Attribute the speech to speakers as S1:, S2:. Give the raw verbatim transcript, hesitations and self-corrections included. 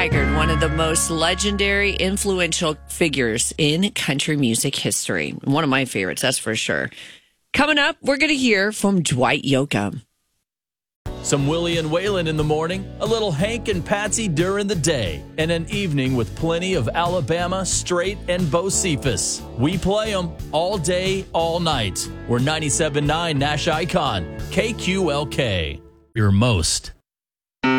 S1: Haggard, one of the most legendary, influential figures in country music history. One of my favorites, that's for sure. Coming up, we're going to hear from Dwight Yoakam.
S2: Some Willie and Waylon in the morning, a little Hank and Patsy during the day, and an evening with plenty of Alabama, Straight, and Bo Cephas. We play them all day, all night. We're ninety-seven point nine Nash Icon, K Q L K. Your most